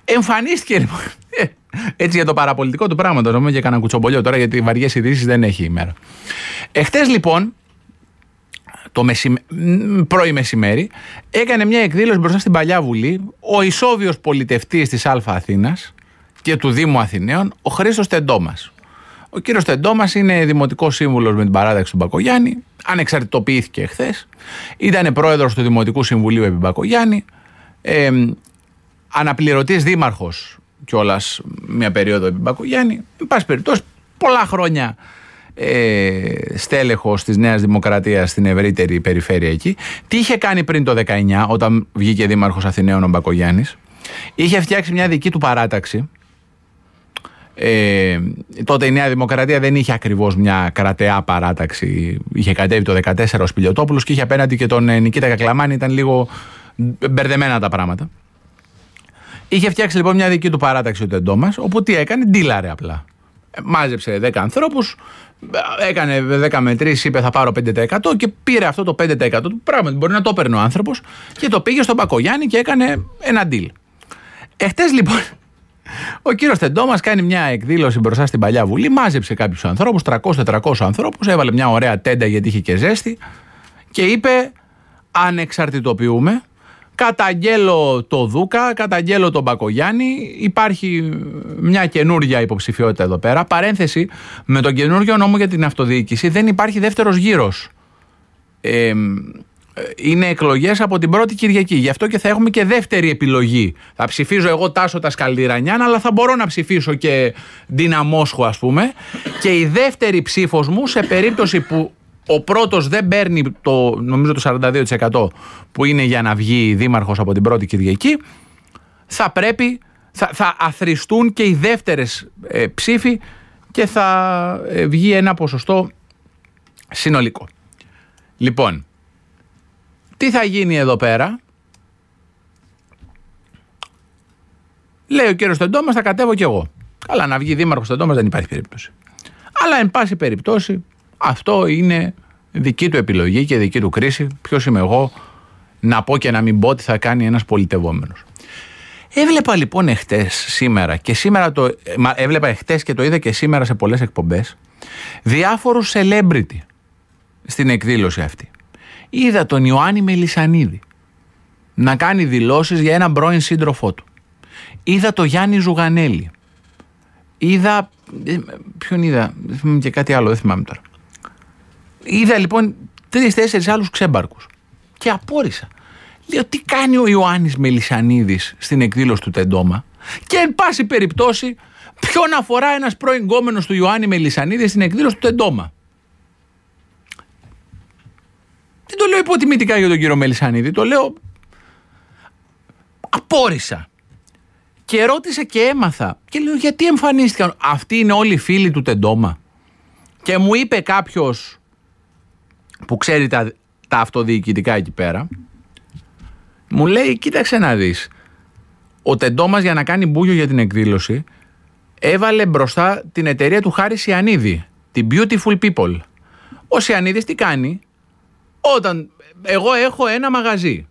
Εμφανίστηκε λοιπόν. Έτσι για το παραπολιτικό του πράγματος, νομίζω και κανένα κουτσομπολιό τώρα, γιατί βαριές ειδήσεις δεν έχει η μέρα. Εχθές λοιπόν, το πρωί μεσημέρι, έκανε μια εκδήλωση μπροστά στην Παλιά Βουλή ο ισόβιος πολιτευτής της Α Αθήνας και του Δήμου Αθηναίων, ο Χρήστος Τεντόμας. Ο κύριος Τεντόμας είναι δημοτικός σύμβουλος με την παράταξη του Μπακογιάννη, ανεξαρτητοποιήθηκε εχθές, ήταν πρόεδρος του Δημοτικού Συμβουλίου επί Μπακογιάννη, αναπληρωτής δήμαρχος κιόλας μια περίοδο επί Μπακογιάννη, εν πάση περιπτώσει πολλά χρόνια στέλεχος της Νέας Δημοκρατίας στην ευρύτερη περιφέρεια εκεί. Τι είχε κάνει πριν το 19, όταν βγήκε δήμαρχος Αθηναίων ο Μπακογιάννης? Είχε φτιάξει μια δική του παράταξη. Τότε η Νέα Δημοκρατία δεν είχε ακριβώς μια κρατεά παράταξη. Είχε κατέβει το 14 ο Σπηλιοτόπουλος και είχε απέναντι και τον Νικήτα Κακλαμάνη, ήταν λίγο μπερδεμένα τα πράγματα. Είχε φτιάξει λοιπόν μια δική του παράταξη ο Τεντόμας, όπου τι έκανε? Ντύλαρε απλά. Μάζεψε 10 ανθρώπους, έκανε 10 με 3, είπε θα πάρω 5% και πήρε αυτό το 5% του πράγματι. Μπορεί να το έπαιρνε ο άνθρωπος και το πήγε στον Μπακογιάννη και έκανε ένα deal. Εχθές λοιπόν ο κύριος Τεντόμας κάνει μια εκδήλωση μπροστά στην Παλιά Βουλή, μάζεψε κάποιους ανθρώπους, 300-400 ανθρώπους, έβαλε μια ωραία τέντα γιατί είχε και ζέστη και είπε ανεξαρτητοποιούμε, καταγγέλλω το Δούκα, καταγγέλλω τον Μπακογιάννη, υπάρχει μια καινούργια υποψηφιότητα εδώ πέρα. Παρένθεση, με τον καινούργιο νόμο για την αυτοδιοίκηση δεν υπάρχει δεύτερος γύρος. Είναι εκλογές από την πρώτη Κυριακή, γι' αυτό και θα έχουμε και δεύτερη επιλογή. Θα ψηφίζω εγώ Τάσο Τασκαλιρανιάν, αλλά θα μπορώ να ψηφίσω και Ντίνα Μόσχου, ας πούμε, και η δεύτερη ψήφος μου σε περίπτωση που ο πρώτος δεν παίρνει νομίζω το 42% που είναι για να βγει δήμαρχος από την πρώτη Κυριακή, θα αθροιστούν και οι δεύτερες ψήφοι και θα βγει ένα ποσοστό συνολικό. Λοιπόν, τι θα γίνει εδώ πέρα? Λέει ο κύριος Τεντόμας, θα κατέβω κι εγώ. Καλά, να βγει δήμαρχος Τεντόμας δεν υπάρχει περίπτωση. Αλλά εν πάση περιπτώσει αυτό είναι δική του επιλογή και δική του κρίση. Ποιος είμαι εγώ να πω και να μην πω τι θα κάνει ένας πολιτευόμενος? Έβλεπα λοιπόν σήμερα έβλεπα εχθές και το είδα και σήμερα σε πολλές εκπομπές, διάφορους celebrity στην εκδήλωση αυτή. Είδα τον Ιωάννη Μελισσανίδη να κάνει δηλώσεις για έναν πρώην σύντροφό του. Είδα τον Γιάννη Ζουγανέλη. Είδα... Ποιον είδα? Και κάτι άλλο, δεν θυμάμαι τώρα. Είδα λοιπόν 3-4 άλλους ξέμπαρκους και απόρρισα. Λέω, τι κάνει ο Ιωάννης Μελισσανίδης στην εκδήλωση του Τεντόμα? Και εν πάση περιπτώσει, ποιον αφορά ένας πρώην γκόμενος του Ιωάννη Μελισσανίδη στην εκδήλωση του Τεντόμα? Δεν το λέω υποτιμητικά για τον κύριο Μελισσανίδη, το λέω... Απόρρισα. Και ρώτησα και έμαθα. Και λέω, γιατί εμφανίστηκαν? Αυτοί είναι όλοι φίλοι του Τεντόμα? Και μου είπε κάποιος που ξέρει τα αυτοδιοικητικά εκεί πέρα, μου λέει, κοίταξε να δεις, ο Τεντόμας για να κάνει μπούγιο για την εκδήλωση έβαλε μπροστά την εταιρεία του Χάρη Σιανίδη, την Beautiful People. Ο Σιανίδης τι κάνει? Όταν εγώ έχω ένα μαγαζί,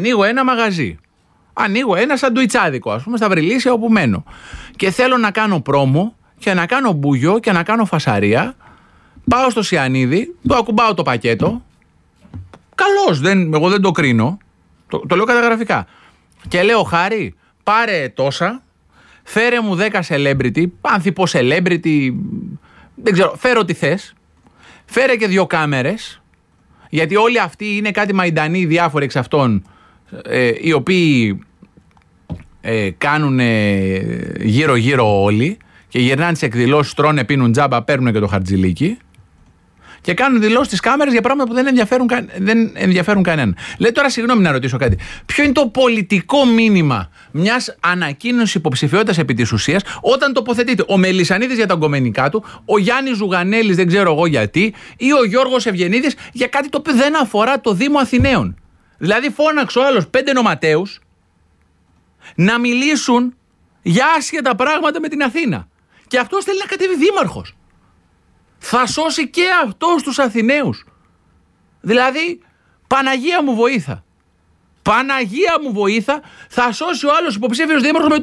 ανοίγω ένα σαντουιτσάδικο, ας πούμε, στα Βρυλίσια όπου μένω, και θέλω να κάνω πρόμο και να κάνω μπούγιο και να κάνω φασαρία, πάω στο Σιανίδη, του ακουμπάω το πακέτο, καλώς, εγώ δεν το κρίνω, το λέω καταγραφικά, και λέω, Χάρη, πάρε τόσα, φέρε μου 10 celebrity, άνθιπο celebrity, δεν ξέρω, φέρε ό,τι θες, φέρε και 2 κάμερες, γιατί όλοι αυτοί είναι κάτι μαϊντανοί διάφοροι εξ αυτών, οι οποίοι κάνουν γύρω-γύρω όλοι και γυρνάνε τις εκδηλώσεις, τρώνε, πίνουν τζάμπα, παίρνουν και το χαρτζηλίκι και κάνουν δηλώσεις στις κάμερες για πράγματα που δεν ενδιαφέρουν κανέναν. Λέει, τώρα συγγνώμη να ρωτήσω κάτι. Ποιο είναι το πολιτικό μήνυμα μιας ανακοίνωσης υποψηφιότητας επί της ουσίας όταν τοποθετείται ο Μελισσανίδης για τα γκομενικά του, ο Γιάννης Ζουγανέλης δεν ξέρω εγώ γιατί, ή ο Γιώργος Ευγενίδης για κάτι το οποίο δεν αφορά το Δήμο Αθηναίων? Δηλαδή φώναξε ο άλλος 5 νοματέους να μιλήσουν για άσχετα πράγματα με την Αθήνα. Και αυτός θέλει να κατέβει δήμαρχος. Θα σώσει και αυτός τους Αθηναίους. Δηλαδή, Παναγία μου βοήθα. Θα σώσει ο άλλος υποψήφιος δήμαρχος με